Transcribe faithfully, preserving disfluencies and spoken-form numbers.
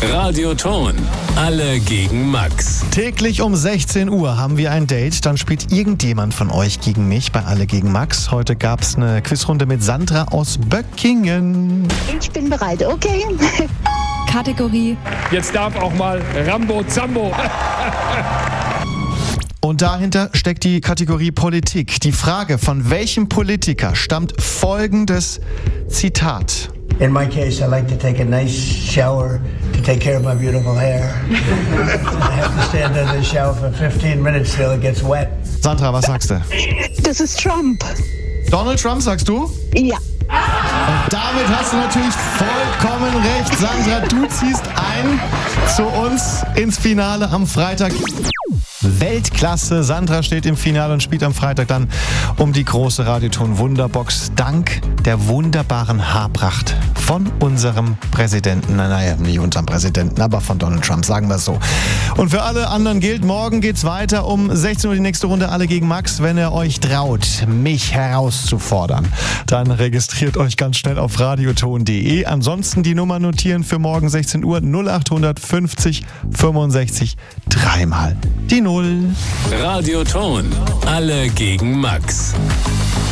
Radioton. Alle gegen Max. Täglich um sechzehn Uhr haben wir ein Date. Dann spielt irgendjemand von euch gegen mich bei Alle gegen Max. Heute gab es eine Quizrunde mit Sandra aus Böckingen. Ich bin bereit, okay? Kategorie. Jetzt darf auch mal Rambo Zambo. Und dahinter steckt die Kategorie Politik. Die Frage, von welchem Politiker stammt folgendes Zitat? In my case, I like to take a nice shower to take care of my beautiful hair. I have to stand under the shower for fifteen minutes till it gets wet. Sandra, was sagst du? Das ist Trump. Donald Trump, sagst du? Ja. Und damit hast du natürlich vollkommen recht. Sandra, du ziehst ein zu uns ins Finale am Freitag. Weltklasse. Sandra steht im Finale und spielt am Freitag dann um die große Radioton Wunderbox. Dank der wunderbaren Haarpracht von unserem Präsidenten. Naja, nicht unserem Präsidenten, aber von Donald Trump, sagen wir es so. Und für alle anderen gilt, morgen geht's weiter um sechzehn Uhr die nächste Runde Alle gegen Max. Wenn ihr euch traut, mich herauszufordern, dann registriert euch ganz schnell auf radioton punkt de. Ansonsten die Nummer notieren für morgen sechzehn Uhr null acht fünfzig fünfundsechzig dreimal die Null. Radioton. Alle gegen Max.